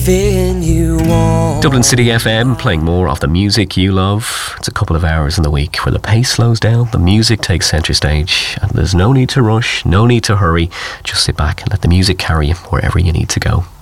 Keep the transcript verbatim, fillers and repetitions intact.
everything you want. Dublin City F M, playing more of the music you love. It's a couple of hours in the week where the pace slows down, the music takes centre stage, and there's no need to rush, no need to hurry. Just sit back and let the music carry you wherever you need to go.